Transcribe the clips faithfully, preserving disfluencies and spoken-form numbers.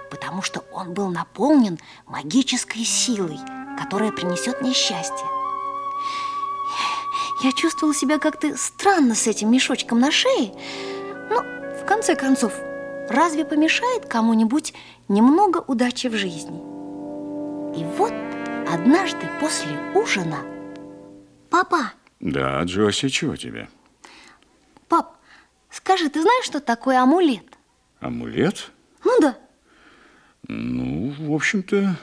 потому что он был наполнен магической силой, которая принесет мне счастье. Я чувствовала себя как-то странно с этим мешочком на шее. Но, в конце концов, разве помешает кому-нибудь немного удачи в жизни? И вот однажды после ужина... Папа! Да, Джоси, чего тебе? Пап, скажи, ты знаешь, что такое амулет? Амулет? Ну да. Ну, в общем-то,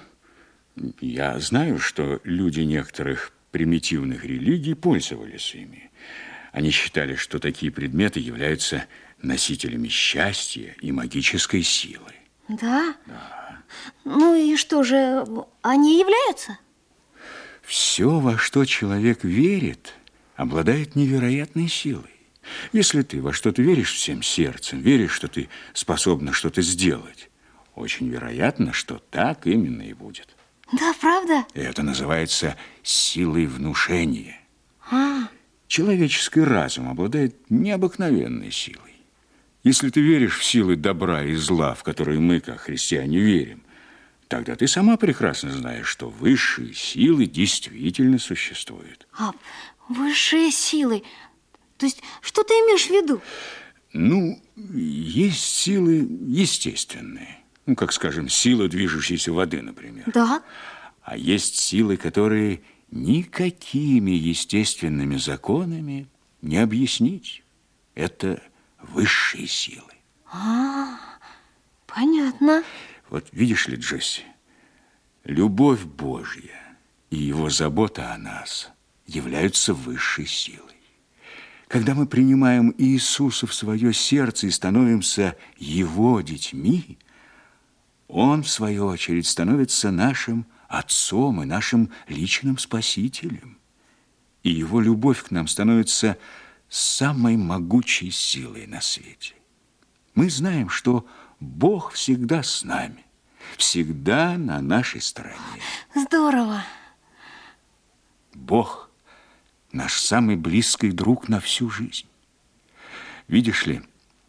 я знаю, что люди некоторых примитивных религий пользовались ими. Они считали, что такие предметы являются носителями счастья и магической силы. Да? Да. Ну и что же, они являются? Все, во что человек верит, обладает невероятной силой. Если ты во что-то веришь всем сердцем, веришь, что ты способна что-то сделать, очень вероятно, что так именно и будет. Да, правда? И это называется силой внушения. А. Человеческий разум обладает необыкновенной силой. Если ты веришь в силы добра и зла, в которые мы, как христиане, верим, тогда ты сама прекрасно знаешь, что высшие силы действительно существуют. А, высшие силы? То есть, что ты имеешь в виду? Ну, есть силы естественные. Ну, как, скажем, сила движущейся воды, например. Да. А есть силы, которые никакими естественными законами не объяснить. Это высшие силы. А, понятно. Вот видишь ли, Джесси, любовь Божья и его забота о нас являются высшей силой. Когда мы принимаем Иисуса в свое сердце и становимся Его детьми, Он, в свою очередь, становится нашим Отцом и нашим личным Спасителем. И Его любовь к нам становится самой могучей силой на свете. Мы знаем, что Бог всегда с нами, всегда на нашей стороне. Здорово. Бог – наш самый близкий друг на всю жизнь. Видишь ли,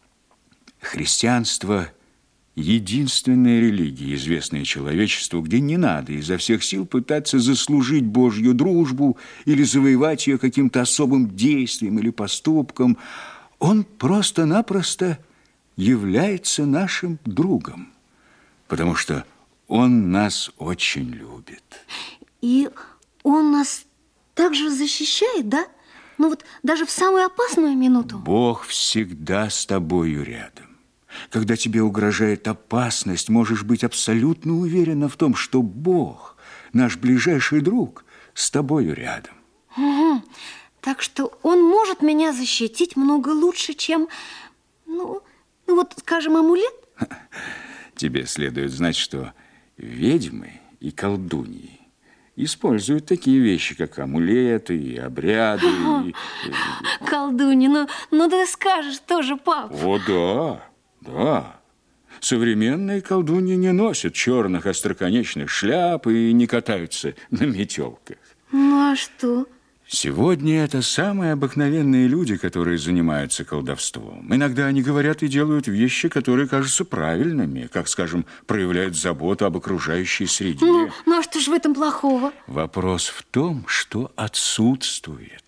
христианство – единственная религия, известная человечеству, где не надо изо всех сил пытаться заслужить Божью дружбу или завоевать ее каким-то особым действием или поступком. Он просто-напросто является нашим другом, потому что Он нас очень любит. И Он нас также защищает, да? Ну вот даже в самую опасную минуту. Бог всегда с тобою рядом. Когда тебе угрожает опасность, можешь быть абсолютно уверена в том, что Бог, наш ближайший друг, с тобою рядом. Угу. Так что Он может меня защитить много лучше, чем, ну, ну вот, скажем, амулет. Тебе следует знать, что ведьмы и колдуньи используют такие вещи, как амулеты и обряды. И, и... Колдуньи, ну, ну ты скажешь тоже, пап. О, да, да. Современные колдуньи не носят черных остроконечных шляп и не катаются на метелках. Ну, а что? Сегодня это самые обыкновенные люди, которые занимаются колдовством. Иногда они говорят и делают вещи, которые кажутся правильными, как, скажем, проявляют заботу об окружающей среде. Ну, ну а что же в этом плохого? Вопрос в том, что отсутствует.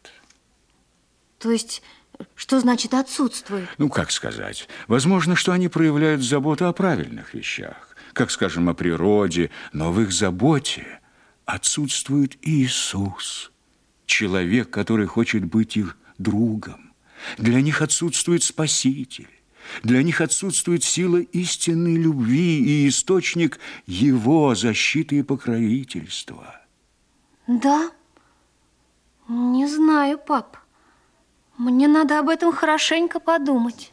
То есть, что значит отсутствует? Ну, как сказать? Возможно, что они проявляют заботу о правильных вещах, как, скажем, о природе, но в их заботе отсутствует Иисус. Человек, который хочет быть их другом. Для них отсутствует Спаситель. Для них отсутствует сила истинной любви и источник Его защиты и покровительства. Да? Не знаю, пап. Мне надо об этом хорошенько подумать.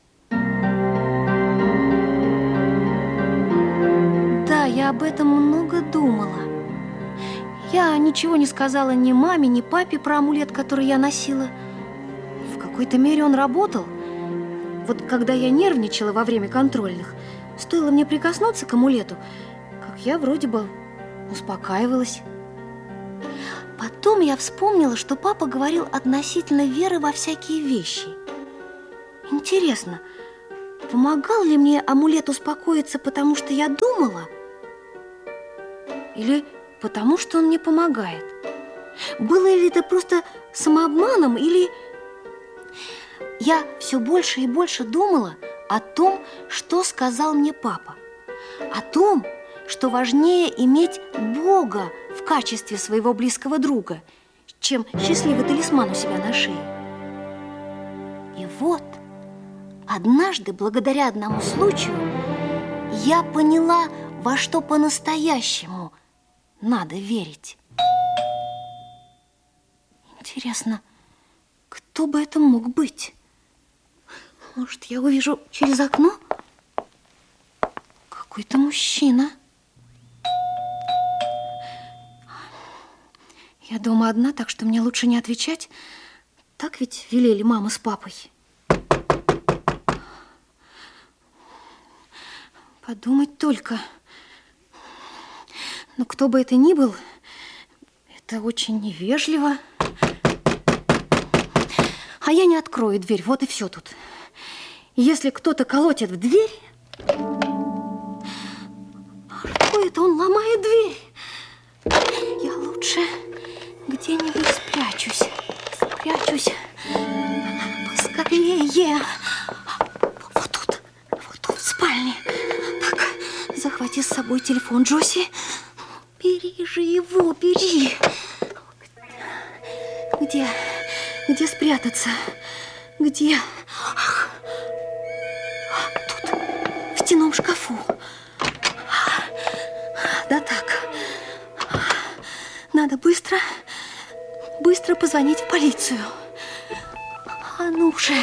Да, я об этом много думала. Я ничего не сказала ни маме, ни папе про амулет, который я носила. В какой-то мере он работал. Вот когда я нервничала во время контрольных, стоило мне прикоснуться к амулету, как я вроде бы успокаивалась. Потом я вспомнила, что папа говорил относительно веры во всякие вещи. Интересно, помогал ли мне амулет успокоиться, потому что я думала? Или потому что он мне помогает? Было ли это просто самообманом, или... Я все больше и больше думала о том, что сказал мне папа. О том, что важнее иметь Бога в качестве своего близкого друга, чем счастливый талисман у себя на шее. И вот, однажды, благодаря одному случаю, я поняла, во что по-настоящему надо верить. Интересно, кто бы это мог быть? Может, я увижу через окно? Какой-то мужчина. Я дома одна, так что мне лучше не отвечать. Так ведь велели мама с папой. Подумать только. Но кто бы это ни был, это очень невежливо. А я не открою дверь, вот и все тут. Если кто-то колотит в дверь, что это он ломает дверь? Я лучше где-нибудь спрячусь. Спрячусь поскорее. Вот тут, вот тут в спальне. Так, захвати с собой телефон, Джоси. Бери же его, бери. Где, где спрятаться? Где? Ах, тут, в стенном шкафу. Да так. Надо быстро, быстро позвонить в полицию. А ну же.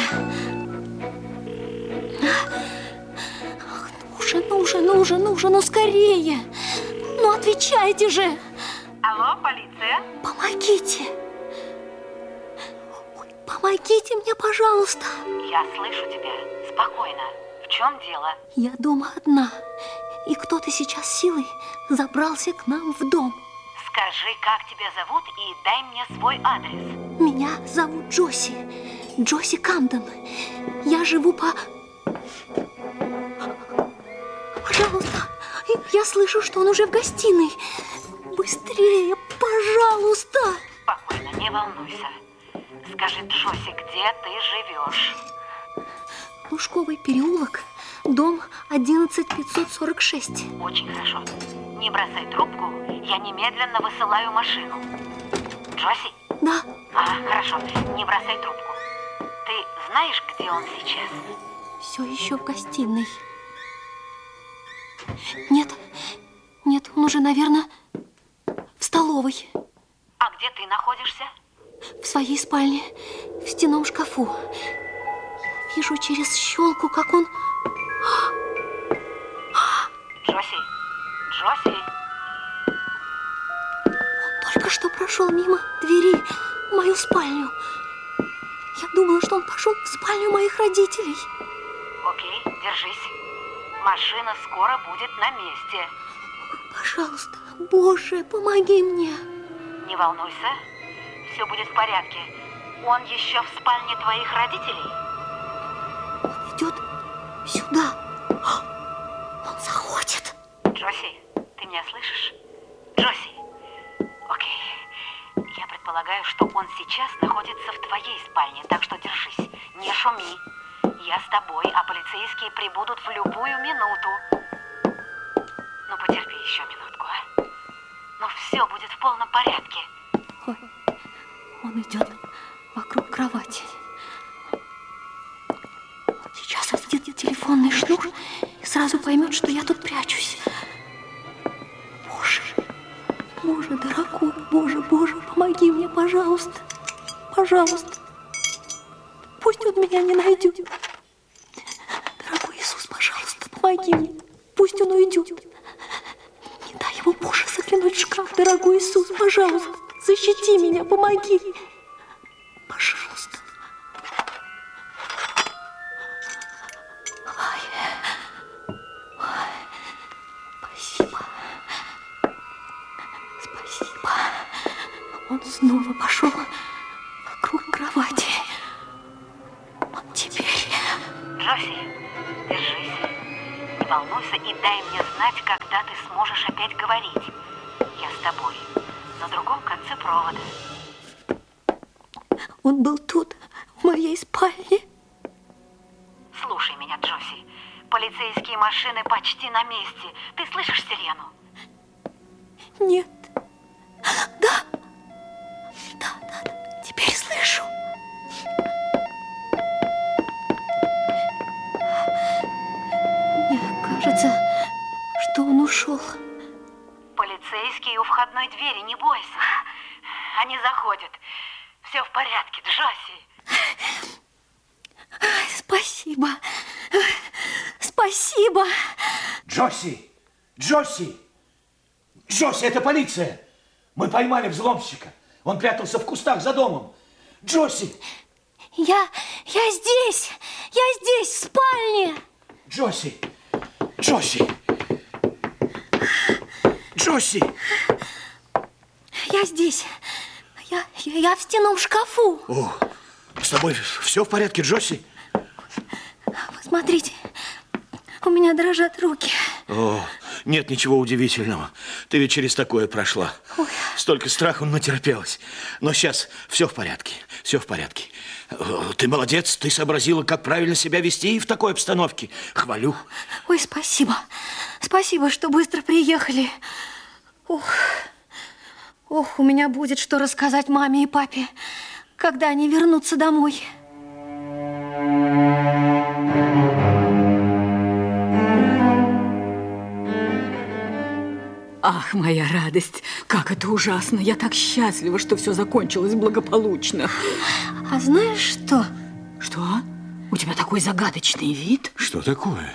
Ну же, ну же, ну же, ну же, ну скорее. Ну отвечайте же. Алло, полиция? Помогите. Ой, помогите мне, пожалуйста. Я слышу тебя. Спокойно. В чем дело? Я дома одна. И кто-то сейчас силой забрался к нам в дом. Скажи, как тебя зовут, и дай мне свой адрес. Меня зовут Джоси. Джоси Камден. Я живу по... Пожалуйста, я слышу, что он уже в гостиной. Быстрее, пожалуйста. Спокойно, не волнуйся. Скажи, Джоси, где ты живешь? Лужковый переулок, дом одиннадцать пятьсот сорок шесть. Очень хорошо. Не бросай трубку, я немедленно высылаю машину. Джоси? Да. А, хорошо, не бросай трубку. Ты знаешь, где он сейчас? Все еще в гостиной. Нет, нет, он уже, наверное, в столовой. А где ты находишься? В своей спальне, в стенном шкафу. Я вижу через щелку, как он... Джоси, Джоси. Он только что прошел мимо двери в мою спальню. Я думала, что он пошел в спальню моих родителей. Окей, держись. Машина скоро будет на месте. Пожалуйста, Боже, помоги мне. Не волнуйся, все будет в порядке. Он еще в спальне твоих родителей? Он идет сюда. Он заходит. Джоси, ты меня слышишь? Джоси. Окей. Я предполагаю, что он сейчас находится в твоей спальне, так что держись, не шуми. Я с тобой, а полицейские прибудут в любую минуту. Ну, потерпи еще минутку, а? Но все будет в полном порядке. Ой, он идет вокруг кровати. Сейчас увидит телефонный шнур и сразу поймет, что я тут прячусь. Боже, Боже, дорогой, Боже, Боже, помоги мне, пожалуйста. Пожалуйста. Пусть он меня не найдет. Дорогой Иисус, пожалуйста, помоги мне. Пусть он уйдет. Не дай ему, Боже, заглянуть в шкаф, дорогой Иисус, пожалуйста. Защити меня, помоги. Пожалуйста. Ой. Ой. Спасибо. Спасибо. Он снова пошел вокруг кровати. Он теперь... Джоси, держись. Дай мне знать, когда ты сможешь опять говорить. Я с тобой, на другом конце провода. Он был тут, в моей спальне. Слушай меня, Джоси. Полицейские машины почти на месте. Ты слышишь сирену? Нет. Да. Да, да, да. Теперь слышу. Мне кажется, что он ушел. Полицейские у входной двери, не бойся. Они заходят. Все в порядке, Джоси. Спасибо. Спасибо. Джоси! Джоси! Джоси, это полиция! Мы поймали взломщика. Он прятался в кустах за домом. Джоси! Я, я здесь! Я здесь, в спальне! Джоси! Джоси! Джоси! Я здесь. Я, я, я в стенном шкафу. О, с тобой все в порядке, Джоси? Смотрите, у меня дрожат руки. О, нет ничего удивительного. Ты ведь через такое прошла. Ой. Столько страху натерпелась. Но сейчас все в порядке, все в порядке. Ты молодец, ты сообразила, как правильно себя вести в такой обстановке. Хвалю. Ой, спасибо. Спасибо, что быстро приехали. Ох, ох, у меня будет что рассказать маме и папе, когда они вернутся домой. Ах, моя радость, как это ужасно. Я так счастлива, что все закончилось благополучно. А знаешь что? Что? У тебя такой загадочный вид. Что такое?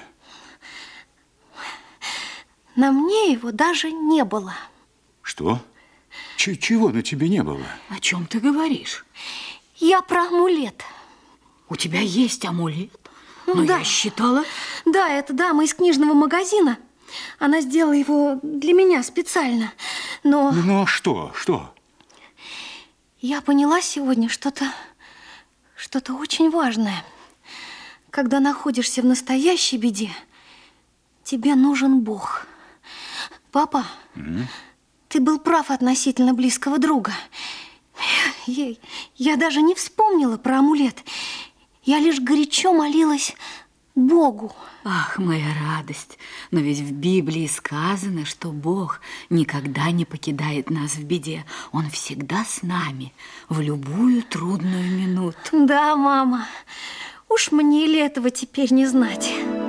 На мне его даже не было. Что? Ч- чего на тебе не было? О чем ты говоришь? Я про амулет. У тебя есть амулет? Ну, Но да. я считала... Да, это дама из книжного магазина. Она сделала его для меня специально. Но Ну, что? Что? я поняла сегодня что-то, что-то очень важное. Когда находишься в настоящей беде, тебе нужен Бог. Папа, М? ты был прав относительно близкого друга. Я, я даже не вспомнила про амулет. Я лишь горячо молилась Богу. Ах, моя радость, но ведь в Библии сказано, что Бог никогда не покидает нас в беде. Он всегда с нами, в любую трудную минуту. Да, мама, уж мне ли этого теперь не знать?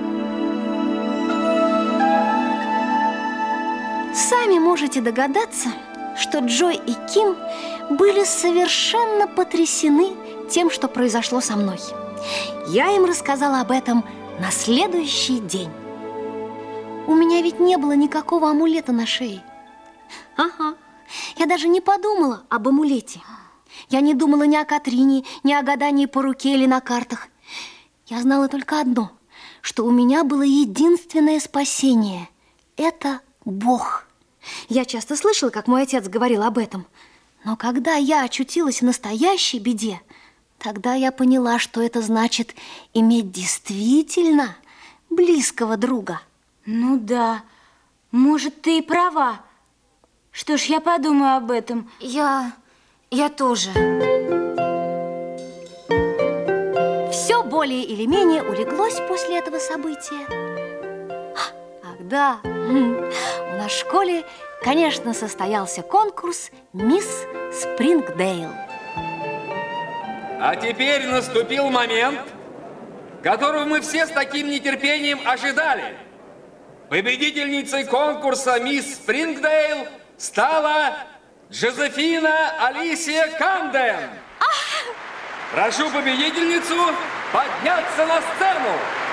Сами можете догадаться, что Джой и Ким были совершенно потрясены тем, что произошло со мной. Я им рассказала об этом на следующий день. У меня ведь не было никакого амулета на шее. Ага, я даже не подумала об амулете. Я не думала ни о Катрине, ни о гадании по руке или на картах. Я знала только одно, что у меня было единственное спасение – это Бог. Я часто слышала, как мой отец говорил об этом. Но когда я очутилась в настоящей беде, тогда я поняла, что это значит иметь действительно близкого друга. Ну да, может, ты и права. Что ж, я подумаю об этом. Я... я тоже. Все более или менее улеглось после этого события. Ах, да, у нас в школе, конечно, состоялся конкурс «Мисс Спрингдейл». А теперь наступил момент, которого мы все с таким нетерпением ожидали. Победительницей конкурса «Мисс Спрингдейл» стала Джозефина Алисия Камден. Прошу победительницу подняться на сцену.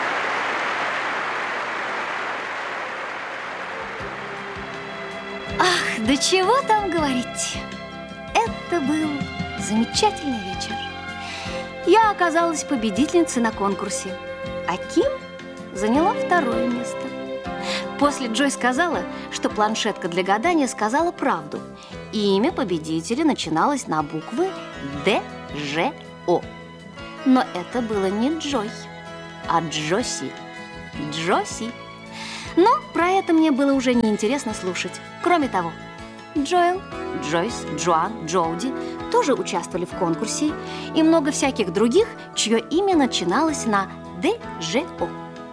Ах, да чего там говорить. Это был замечательный вечер. Я оказалась победительницей на конкурсе, а Ким заняла второе место. После Джой сказала, что планшетка для гадания сказала правду. Имя победителя начиналось на буквы Д Ж О. Но это было не Джой, а Джоси. Джоси. Но про это мне было уже неинтересно слушать. Кроме того, Джоэл, Джойс, Джоан, Джоуди тоже участвовали в конкурсе, и много всяких других, чье имя начиналось на Д Ж О.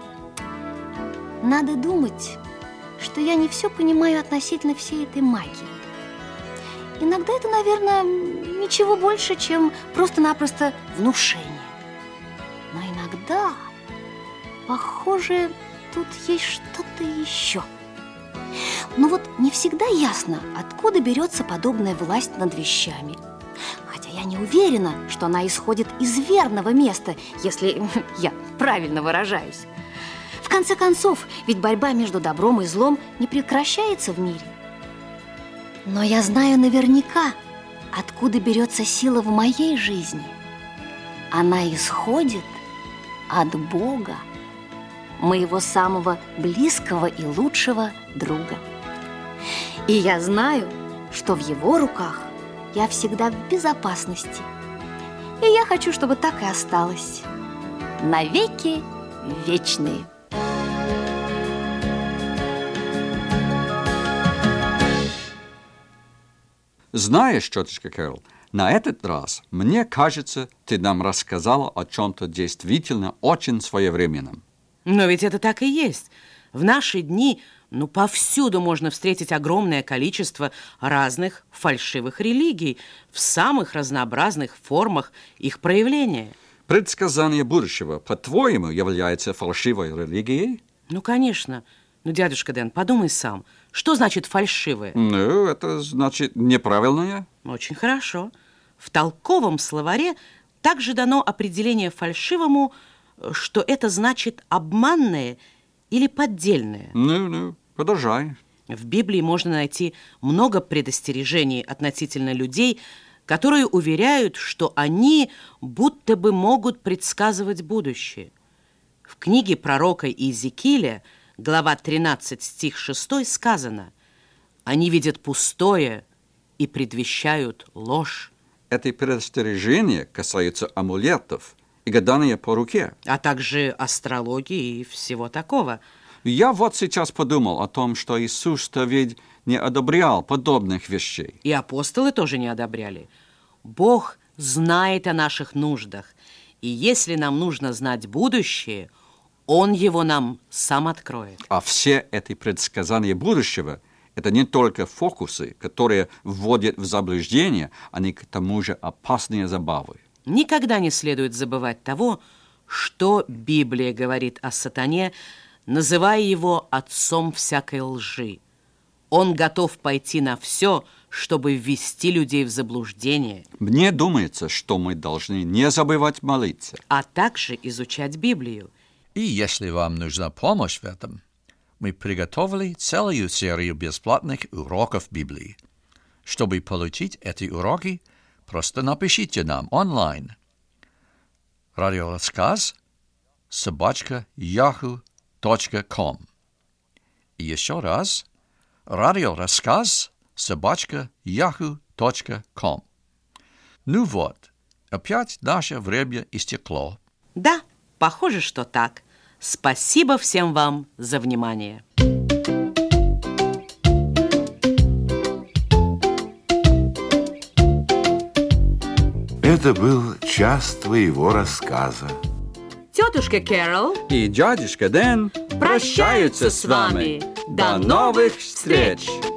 Надо думать, что я не все понимаю относительно всей этой магии. Иногда это, наверное, ничего больше, чем просто-напросто внушение. Но иногда, похоже, тут есть что-то еще. Но вот не всегда ясно, откуда берется подобная власть над вещами. Хотя я не уверена, что она исходит из верного места, если я правильно выражаюсь. В конце концов, ведь борьба между добром и злом не прекращается в мире. Но я знаю наверняка, откуда берется сила в моей жизни. Она исходит от Бога, моего самого близкого и лучшего друга. И я знаю, что в его руках я всегда в безопасности. И я хочу, чтобы так и осталось. Навеки вечные. Знаешь, тетушка Кэрол, на этот раз, мне кажется, ты нам рассказала о чем-то действительно очень своевременном. Но ведь это так и есть. В наши дни, ну, повсюду можно встретить огромное количество разных фальшивых религий в самых разнообразных формах их проявления. Предсказание будущего, по-твоему, является фальшивой религией? Ну, конечно. Ну, дядюшка Дэн, подумай сам. Что значит фальшивое? Ну, это значит неправильное. Очень хорошо. В толковом словаре также дано определение фальшивому, что это значит обманное или поддельное. Ну, ну, продолжай. В Библии можно найти много предостережений относительно людей, которые уверяют, что они будто бы могут предсказывать будущее. В книге пророка Иезекииля, глава тринадцать, стих шесть, сказано: «Они видят пустое и предвещают ложь». Эти предостережения касаются амулетов и гадания по руке. А также астрологии и всего такого. Я вот сейчас подумал о том, что Иисус-то ведь не одобрял подобных вещей. И апостолы тоже не одобряли. Бог знает о наших нуждах. И если нам нужно знать будущее, Он его нам сам откроет. А все эти предсказания будущего – это не только фокусы, которые вводят в заблуждение, они к тому же опасные забавы. Никогда не следует забывать того, что Библия говорит о сатане, называя его отцом всякой лжи. Он готов пойти на все, чтобы ввести людей в заблуждение. Мне думается, что мы должны не забывать молиться, а также изучать Библию. И если вам нужна помощь в этом, мы приготовили целую серию бесплатных уроков Библии. Чтобы получить эти уроки, просто напишите нам онлайн. Радиорассказ собака яху точка ком. И еще раз. Радиорассказ собака яху точка ком. Ну вот, опять наше время истекло. Да, похоже, что так. Спасибо всем вам за внимание. Это был час твоего рассказа. Тетушка Кэрол и дядюшка Дэн прощаются с вами. До новых встреч!